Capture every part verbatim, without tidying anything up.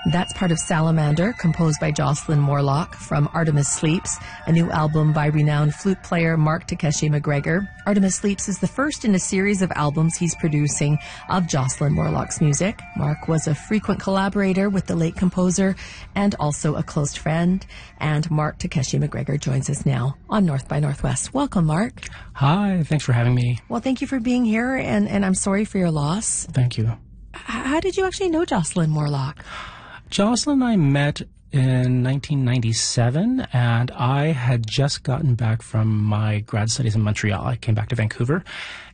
That's part of Salamander, composed by Jocelyn Morlock from Artemis Sleeps, a new album by renowned flute player Mark Takeshi McGregor. Artemis Sleeps is the first in a series of albums he's producing of Jocelyn Morlock's music. Mark was a frequent collaborator with the late composer and also a close friend. And Mark Takeshi McGregor joins us now on North by Northwest. Welcome, Mark. Hi, thanks for having me. Well, thank you for being here, and, and I'm sorry for your loss. Thank you. H- how did you actually know Jocelyn Morlock? Jocelyn and I met in nineteen ninety-seven, and I had just gotten back from my grad studies in Montreal. I came back to Vancouver,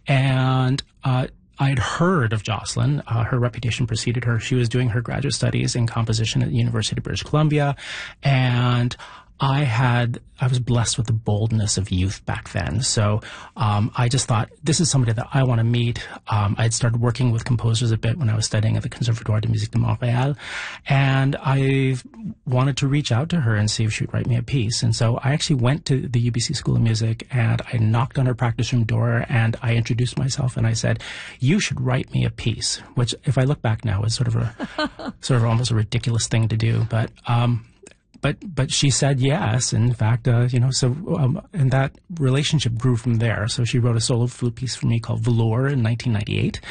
and uh, I had heard of Jocelyn. Uh, her reputation preceded her. She was doing her graduate studies in composition at the University of British Columbia, and I had, I was blessed with the boldness of youth back then. So, um, I just thought, this is somebody that I want to meet. Um, I had started working with composers a bit when I was studying at the Conservatoire de Musique de Montréal. And I wanted to reach out to her and see if she would write me a piece. And so I actually went to the U B C School of Music and I knocked on her practice room door and I introduced myself and I said, you should write me a piece, which if I look back now is sort of a, sort of almost a ridiculous thing to do. But, um, But but she said yes. In fact, uh, you know, so um, and that relationship grew from there. So she wrote a solo flute piece for me called Velour in nineteen ninety-eight,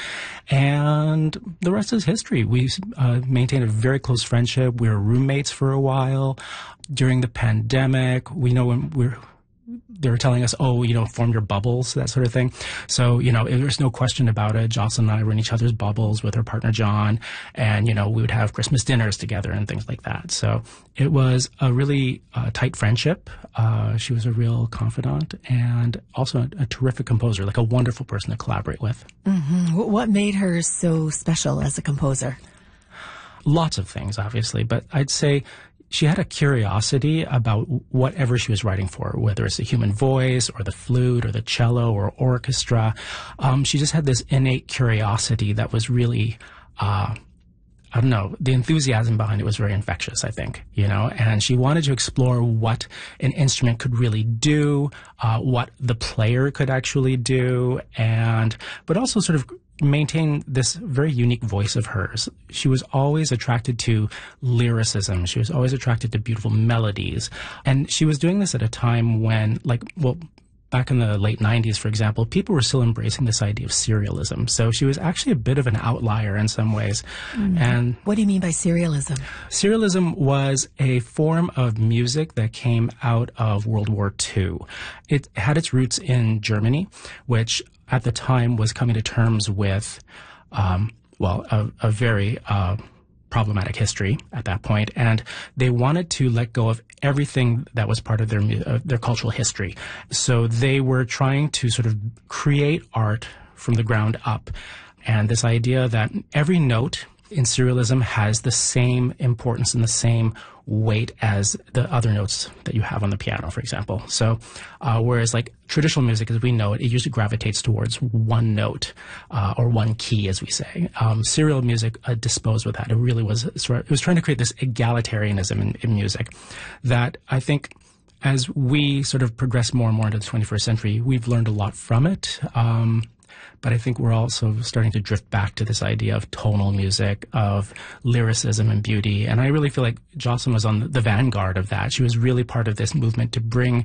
and the rest is history. We uh, maintained a very close friendship. We were roommates for a while during the pandemic. We know when we're. They were telling us, oh, you know, form your bubbles, that sort of thing. So, you know, there's no question about it. Jocelyn and I were in each other's bubbles with her partner, John. And, you know, we would have Christmas dinners together and things like that. So it was a really uh, tight friendship. Uh, she was a real confidant and also a, a terrific composer, like a wonderful person to collaborate with. Mm-hmm. What made her so special as a composer? Lots of things, obviously, but I'd say she had a curiosity about whatever she was writing for, whether it's the human voice or the flute or the cello or orchestra. Um, she just had this innate curiosity that was really, uh, I don't know, the enthusiasm behind it was very infectious, I think, you know, and she wanted to explore what an instrument could really do, uh, what the player could actually do, and, but also sort of maintain this very unique voice of hers. She was always attracted to lyricism. She was always attracted to beautiful melodies. And she was doing this at a time when, like, well, back in the late nineties, for example, people were still embracing this idea of serialism. So she was actually a bit of an outlier in some ways. Mm. And what do you mean by serialism? Serialism was a form of music that came out of World War Two. It had its roots in Germany, which at the time was coming to terms with, um, well, a, a very uh, problematic history at that point, and they wanted to let go of everything that was part of their uh, their cultural history. So they were trying to sort of create art from the ground up, and this idea that every note in serialism has the same importance and the same weight as the other notes that you have on the piano, for example. So, uh, whereas like traditional music, as we know it, it usually gravitates towards one note, uh, or one key, as we say. Um, serial music uh, disposed with that. It really was, it was trying to create this egalitarianism in, in music that I think as we sort of progress more and more into the twenty-first century, we've learned a lot from it. Um, But I think we're also starting to drift back to this idea of tonal music, of lyricism and beauty. And I really feel like Jocelyn was on the vanguard of that. She was really part of this movement to bring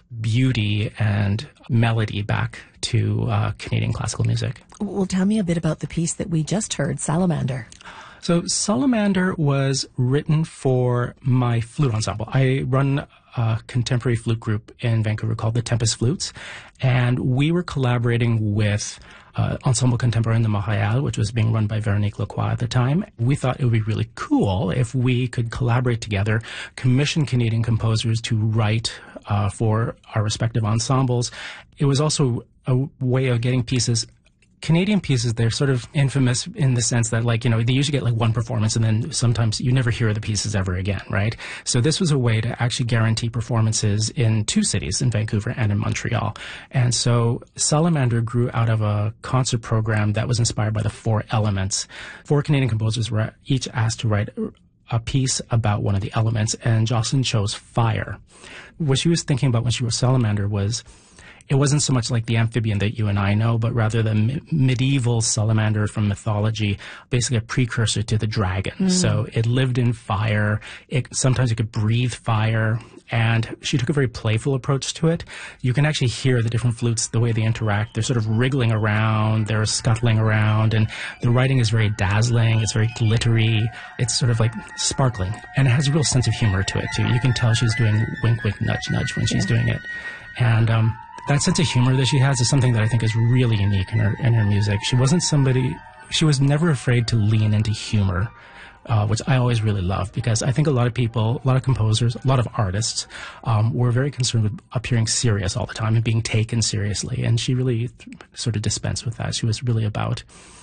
beauty and melody back to uh, Canadian classical music. Well, tell me a bit about the piece that we just heard, Salamander. So Salamander was written for my flute ensemble. I run a contemporary flute group in Vancouver called the Tempest Flutes, and we were collaborating with uh, Ensemble Contemporain de Montréal, which was being run by Veronique Lacroix at the time. We thought it would be really cool if we could collaborate together, commission Canadian composers to write uh, for our respective ensembles. It was also a way of getting pieces. Canadian pieces, they're sort of infamous in the sense that, like, you know, they usually get like one performance and then sometimes you never hear the pieces ever again, right? So this was a way to actually guarantee performances in two cities, in Vancouver and in Montreal. And so Salamander grew out of a concert program that was inspired by the Four Elements. Four Canadian composers were each asked to write a piece about one of the elements, and Jocelyn chose fire. What she was thinking about when she wrote Salamander was, it wasn't so much like the amphibian that you and I know, but rather the me- medieval salamander from mythology, basically a precursor to the dragon. Mm. So it lived in fire. It, sometimes it could breathe fire. And she took a very playful approach to it. You can actually hear the different flutes, the way they interact. They're sort of wriggling around, they're scuttling around, and the writing is very dazzling, it's very glittery, it's sort of like sparkling. And it has a real sense of humor to it, too. You can tell she's doing wink, wink, nudge, nudge when she's yeah. doing it. And um, that sense of humor that she has is something that I think is really unique in her, in her music. She wasn't somebody, she was never afraid to lean into humor. Uh, which I always really love, because I think a lot of people, a lot of composers, a lot of artists um, were very concerned with appearing serious all the time and being taken seriously. And she really th- sort of dispensed with that. She was really about,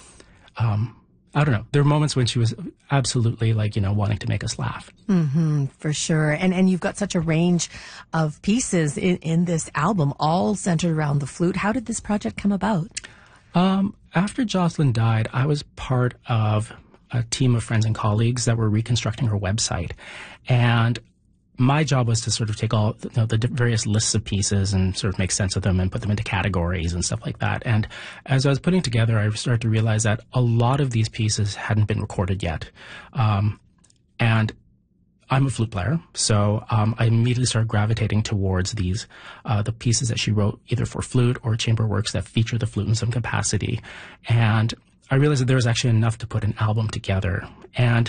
um, I don't know, there were moments when she was absolutely like, you know, wanting to make us laugh. Mm-hmm, for sure. And and you've got such a range of pieces in, in this album, all centered around the flute. How did this project come about? Um, after Jocelyn died, I was part of a team of friends and colleagues that were reconstructing her website. And my job was to sort of take all you know, the various lists of pieces and sort of make sense of them and put them into categories and stuff like that. And as I was putting together, I started to realize that a lot of these pieces hadn't been recorded yet. Um, and I'm a flute player, so um, I immediately started gravitating towards these, uh, the pieces that she wrote either for flute or chamber works that feature the flute in some capacity. And I realized that there was actually enough to put an album together. And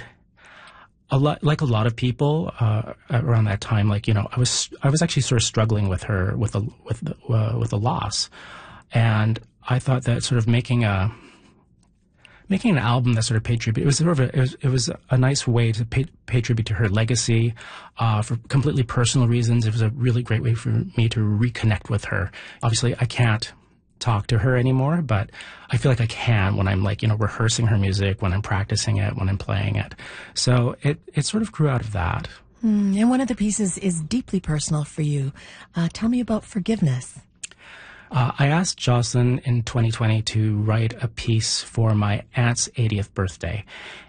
a lot, like a lot of people uh, around that time, like, you know, I was I was actually sort of struggling with her, with the, with the, uh, with the loss. And I thought that sort of making a making an album that sort of paid tribute, it was sort of a, it was, it was a nice way to pay, pay tribute to her legacy uh, for completely personal reasons. It was a really great way for me to reconnect with her. Obviously, I can't talk to her anymore, but I feel like I can when I'm like, you know, rehearsing her music, when I'm practicing it, when I'm playing it. So it, it sort of grew out of that. Mm, and one of the pieces is deeply personal for you. Uh, tell me about Forgiveness. Uh, I asked Jocelyn in twenty twenty to write a piece for my aunt's eightieth birthday.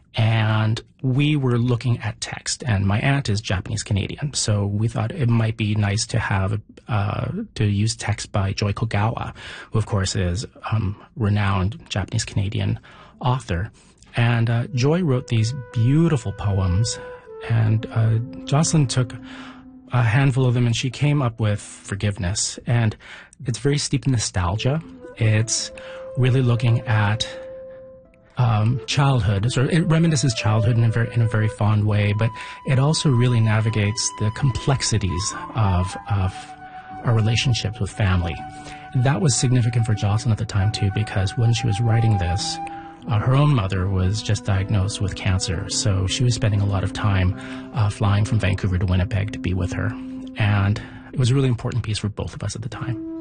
And we were looking at text, and my aunt is Japanese Canadian, so we thought it might be nice to have uh, to use text by Joy Kogawa, who of course is um, renowned Japanese Canadian author. And uh, Joy wrote these beautiful poems, and uh, Jocelyn took a handful of them, and she came up with Forgiveness. And it's very steeped in nostalgia. It's really looking at Um, childhood, so it reminisces childhood in a very in a very fond way, but it also really navigates the complexities of of our relationships with family. That was significant for Jocelyn at the time too, because when she was writing this, uh, her own mother was just diagnosed with cancer, so she was spending a lot of time uh, flying from Vancouver to Winnipeg to be with her, and it was a really important piece for both of us at the time.